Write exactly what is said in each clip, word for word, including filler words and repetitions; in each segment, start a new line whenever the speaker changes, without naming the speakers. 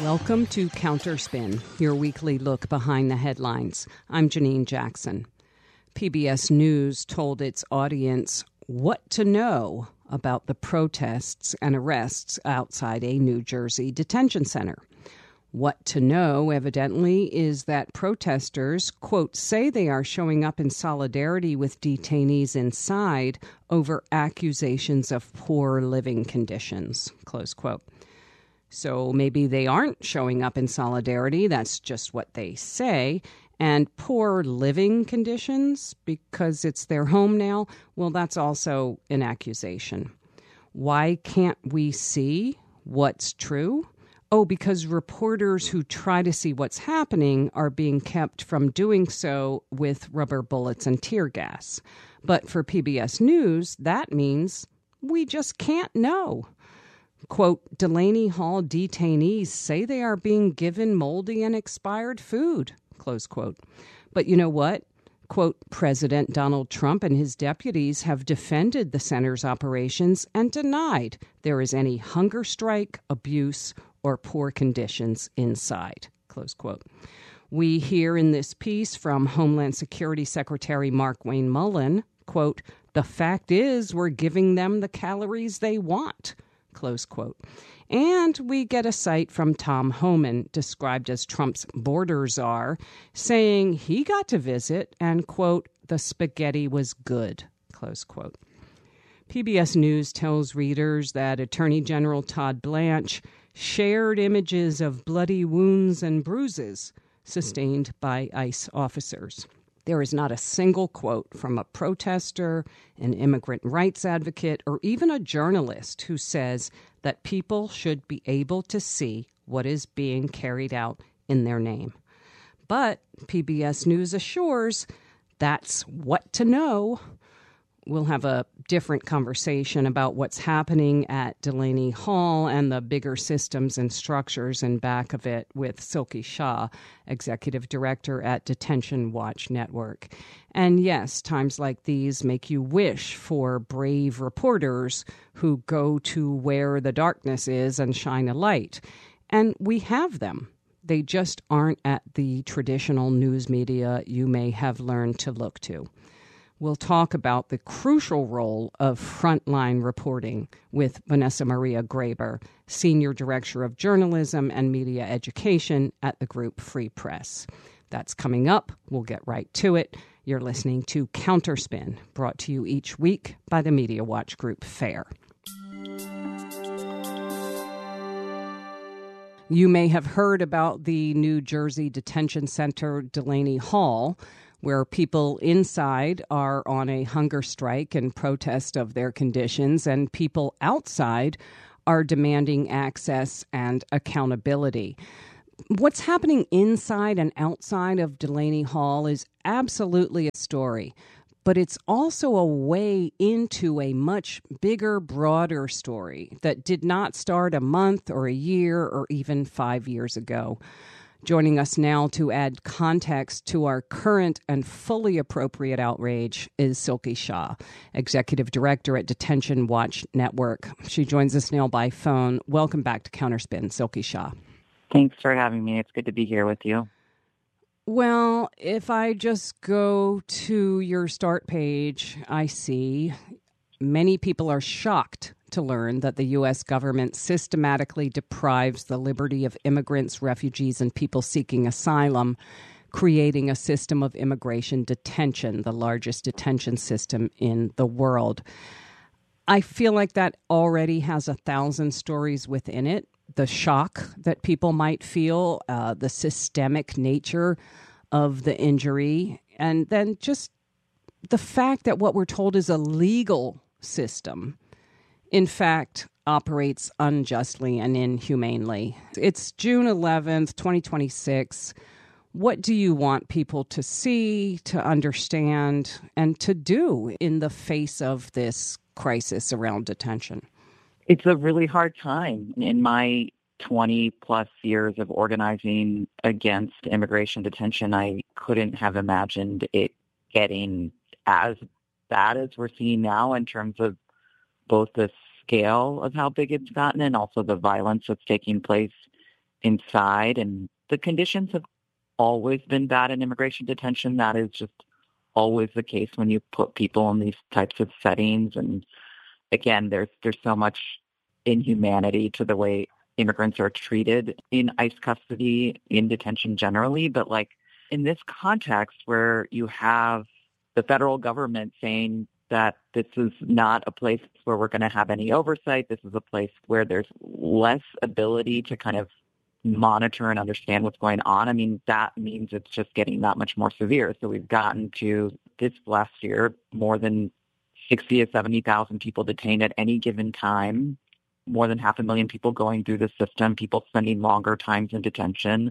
Welcome to Counterspin, your weekly look behind the headlines. I'm Janine Jackson. P B S News told its audience what to know about the protests and arrests outside a New Jersey detention center. What to know, evidently, is that protesters, quote, say they are showing up in solidarity with detainees inside over accusations of poor living conditions, close quote. So maybe they aren't showing up in solidarity. That's just what they say. And poor living conditions, because it's their home now, well, that's also an accusation. Why can't we see what's true? Oh, because reporters who try to see what's happening are being kept from doing so with rubber bullets and tear gas. But for P B S News, that means we just can't know. Quote, Delaney Hall detainees say they are being given moldy and expired food, close quote. But you know what? Quote, President Donald Trump and his deputies have defended the center's operations and denied there is any hunger strike, abuse, or poor conditions inside, close quote. We hear in this piece from Homeland Security Secretary Markwayne Mullin, quote, the fact is we're giving them the calories they want, close quote. And we get a cite from Tom Homan, described as Trump's border czar, saying he got to visit and, quote, the spaghetti was good, close quote. P B S News tells readers that Attorney General Todd Blanche shared images of bloody wounds and bruises sustained by ICE officers. There is not a single quote from a protester, an immigrant rights advocate, or even a journalist who says that people should be able to see what is being carried out in their name. But P B S News assures that's what to know. We'll have a different conversation about what's happening at Delaney Hall and the bigger systems and structures in back of it with Silky Shah, Executive Director at Detention Watch Network. And yes, times like these make you wish for brave reporters who go to where the darkness is and shine a light. And we have them. They just aren't at the traditional news media you may have learned to look to. We'll talk about the crucial role of frontline reporting with Vanessa Maria Graber, Senior Director of Journalism and Media Education at the group Free Press. That's coming up. We'll get right to it. You're listening to Counterspin, brought to you each week by the Media Watch Group FAIR. You may have heard about the New Jersey detention center, Delaney Hall, where people inside are on a hunger strike in protest of their conditions, and people outside are demanding access and accountability. What's happening inside and outside of Delaney Hall is absolutely a story, but it's also a way into a much bigger, broader story that did not start a month or a year or even five years ago. Joining us now to add context to our current and fully appropriate outrage is Silky Shah, Executive Director at Detention Watch Network. She joins us now by phone. Welcome back to Counterspin, Silky Shah.
Thanks for having me. It's good to be here with you.
Well, if I just go to your start page, I see many people are shocked to learn that the U S government systematically deprives the liberty of immigrants, refugees, and people seeking asylum, creating a system of immigration detention, the largest detention system in the world. I feel like that already has a thousand stories within it. The shock that people might feel, uh, the systemic nature of the injury, and then just the fact that what we're told is a legal system in fact, operates unjustly and inhumanely. It's June eleventh, twenty twenty-six. What do you want people to see, to understand, and to do in the face of this crisis around detention?
It's a really hard time. In my twenty plus years of organizing against immigration detention, I couldn't have imagined it getting as bad as we're seeing now in terms of both the scale of how big it's gotten and also the violence that's taking place inside. And the conditions have always been bad in immigration detention. That is just always the case when you put people in these types of settings. And again, there's there's so much inhumanity to the way immigrants are treated in ICE custody, in detention generally. But like in this context where you have the federal government saying that this is not a place where we're going to have any oversight, this is a place where there's less ability to kind of monitor and understand what's going on, I mean, that means it's just getting that much more severe. So we've gotten to this last year, more than sixty to seventy thousand people detained at any given time, more than half a million people going through the system, people spending longer times in detention.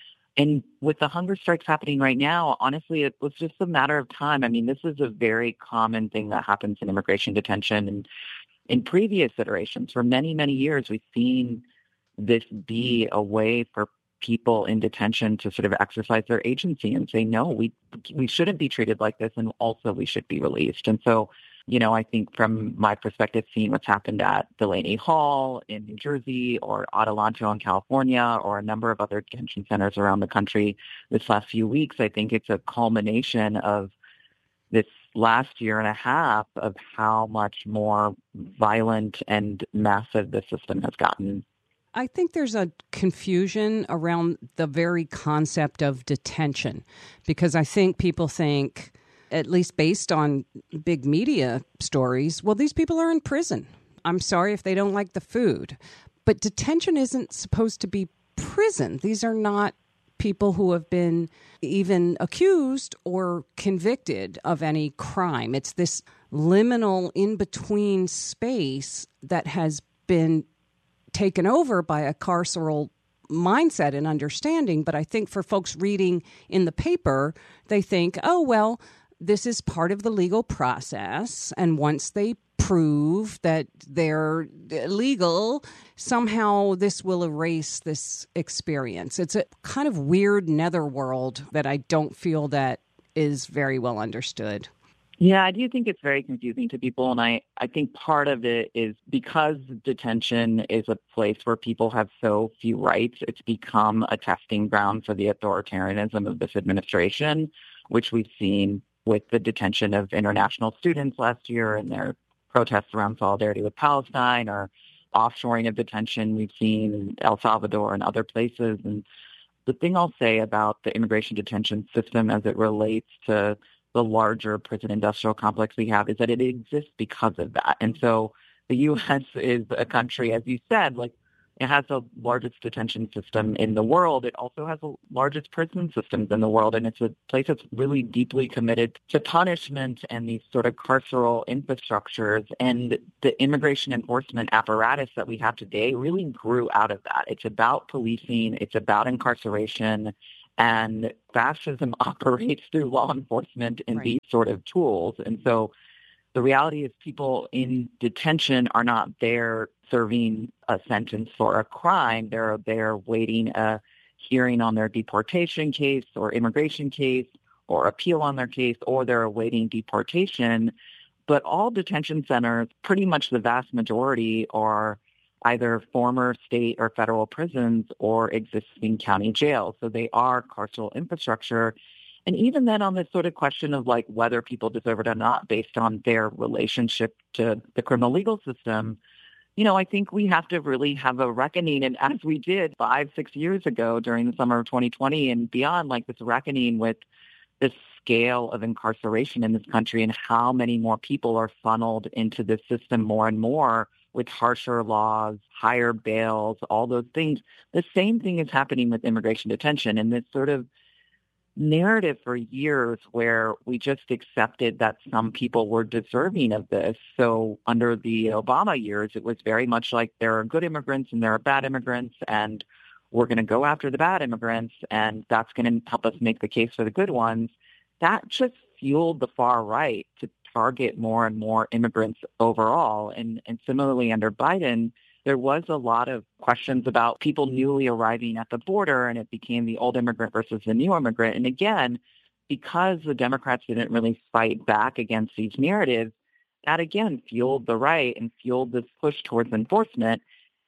And with the hunger strikes happening right now, honestly, it was just a matter of time. I mean, this is a very common thing that happens in immigration detention. And in previous iterations, for many, many years, we've seen this be a way for people in detention to sort of exercise their agency and say, no, we we shouldn't be treated like this, and also we should be released. And so, you know, I think from my perspective, seeing what's happened at Delaney Hall in New Jersey or Adelanto in California or a number of other detention centers around the country this last few weeks, I think it's a culmination of this last year and a half of how much more violent and massive the system has gotten.
I think there's a confusion around the very concept of detention, because I think people think, at least based on big media stories, well, these people are in prison. I'm sorry if they don't like the food. But detention isn't supposed to be prison. These are not people who have been even accused or convicted of any crime. It's this liminal in-between space that has been taken over by a carceral mindset and understanding. But I think for folks reading in the paper, they think, oh, well, this is part of the legal process. And once they prove that they're legal, somehow this will erase this experience. It's a kind of weird netherworld that I don't feel that is very well understood.
Yeah, I do think it's very confusing to people. And I, I think part of it is because detention is a place where people have so few rights, it's become a testing ground for the authoritarianism of this administration, which we've seen with the detention of international students last year and their protests around solidarity with Palestine, or offshoring of detention we've seen in El Salvador and other places. And the thing I'll say about the immigration detention system as it relates to the larger prison industrial complex we have is that it exists because of that. And so the U S is a country, as you said, like it has the largest detention system in the world. It also has the largest prison systems in the world. And it's a place that's really deeply committed to punishment and these sort of carceral infrastructures. And the immigration enforcement apparatus that we have today really grew out of that. It's about policing. It's about incarceration. And fascism operates through law enforcement and right. these sort of tools. And so the reality is people in detention are not there serving a sentence for a crime. They're there waiting a hearing on their deportation case or immigration case or appeal on their case, or they're awaiting deportation. But all detention centers, pretty much the vast majority, are either former state or federal prisons or existing county jails. So they are carceral infrastructure. And even then on this sort of question of like whether people deserve it or not based on their relationship to the criminal legal system, you know, I think we have to really have a reckoning. And as we did five, six years ago during the summer of twenty twenty and beyond, like this reckoning with the scale of incarceration in this country and how many more people are funneled into this system more and more with harsher laws, higher bails, all those things. The same thing is happening with immigration detention, and this sort of narrative for years where we just accepted that some people were deserving of this. So under the Obama years, it was very much like there are good immigrants and there are bad immigrants, and we're going to go after the bad immigrants, and that's going to help us make the case for the good ones. That just fueled the far right to target more and more immigrants overall. And, and similarly under Biden, there was a lot of questions about people newly arriving at the border, and it became the old immigrant versus the new immigrant. And again, because the Democrats didn't really fight back against these narratives, that again fueled the right and fueled this push towards enforcement.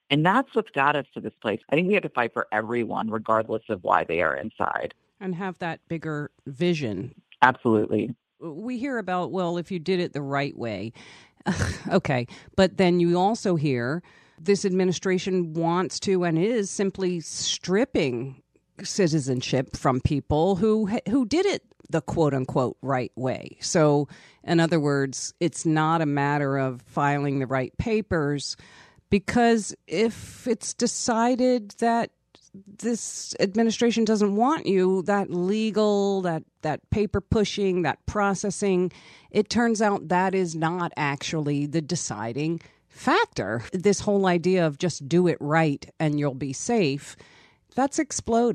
And that's what's got us to this place. I think we have to fight for everyone, regardless of why they are inside.
And have that bigger vision.
Absolutely.
We hear about, well, if you did it the right way. Okay. But then you also hear this administration wants to and is simply stripping citizenship from people who who did it the quote unquote right way. So, in other words, it's not a matter of filing the right papers, because if it's decided that this administration doesn't want you, that legal, that, that paper pushing, that processing, it turns out that is not actually the deciding factor. This whole idea of just do it right and you'll be safe, that's exploded.